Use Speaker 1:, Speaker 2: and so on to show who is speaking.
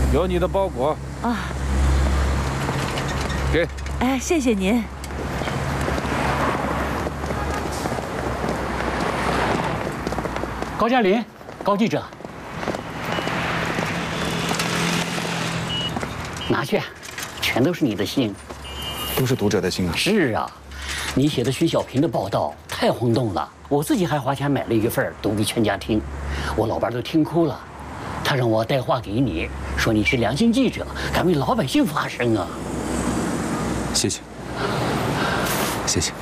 Speaker 1: 有你的包裹
Speaker 2: 啊。
Speaker 1: 给。
Speaker 2: 哎，谢谢您。
Speaker 3: 高加林，高记者，拿去，全都是你的信。
Speaker 4: 都是读者的信啊。
Speaker 3: 是啊，你写的徐小平的报道太轰动了，我自己还花钱买了一份读给全家听，我老伴都听哭了。他让我带话给你，说你是良心记者，敢为老百姓发声啊。
Speaker 4: 谢谢，谢谢。